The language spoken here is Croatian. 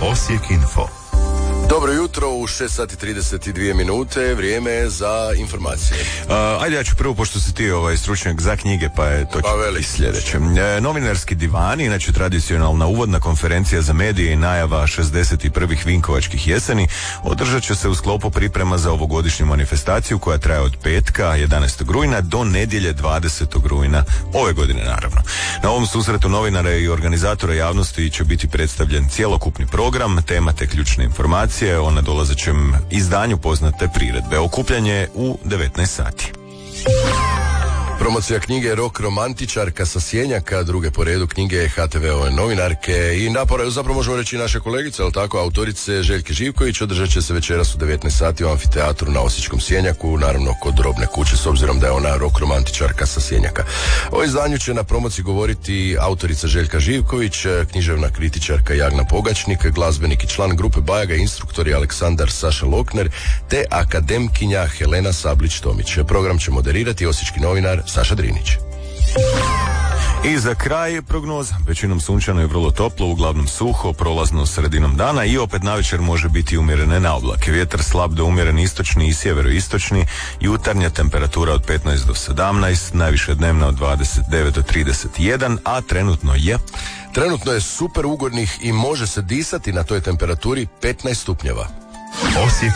Osijek Info. Dobro jutro, u 6 sati 32 minute, vrijeme je za informacije. Ajde, ja ću prvo, pošto si ti stručnjak za knjige, pa je to i sljedeće. Novinarski divan, inače tradicionalna uvodna konferencija za medije i najava 61. Vinkovačkih jeseni, održat će se u sklopu priprema za ovogodišnju manifestaciju koja traje od petka 11. rujna do nedjelje 20. rujna ove godine, naravno. Na ovom susretu novinara i organizatora javnosti će biti predstavljen cjelokupni program, tema te ključne informacije o nadolazećem izdanju poznate priredbe. Okupljanje u 19 sati. Promocija knjige Rok romantičarka sa Sjenjaka, druge po redu knjige HTV-ove novinarke i zapravo možemo reći naše kolegice, ali tako, autorice Željke Živković, održat će se večeras u 19 sati u amfiteatru na Osječkom Sjenjaku, naravno kod Robne kuće, s obzirom da je ona rok romantičarka sa Sjenjaka. O izdanju će na promociji govoriti autorica Željka Živković, književna kritičarka Jagna Pogačnik, glazbenik i član grupe Bajaga, instruktori Aleksandar Saša Lokner, te akademkinja Helena Sablić-Tomić. Program će moderirati osječki novinar Saša Drinić. I za kraj prognoza. Većinom sunčano i vrlo toplo, uglavnom suho, prolazno sredinom dana i opet navečer može biti umjerene na oblake. Vjetar slab do umjeren istočni i sjeveroistočni, jutarnja temperatura od 15 do 17, najviše dnevna od 29 do 31, a trenutno je super ugodnih i može se disati na toj temperaturi 15 stupnjeva. Osijek